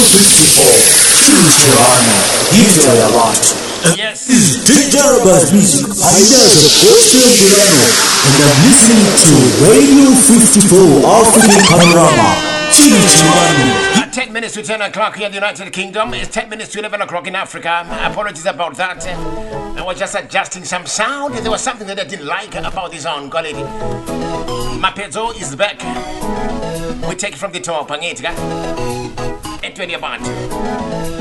Yes. This is DJ Buzz Music. Ideas of Christian Burano. And I'm listening to Radio 54 African Panorama. 10 minutes to 10 o'clock here in the United Kingdom. It's 10 minutes to 11 o'clock in Africa. Apologies about that. I was just adjusting some sound. There was something that I didn't like about this sound quality. Mapezo is back. We take it from the top. And 20 about.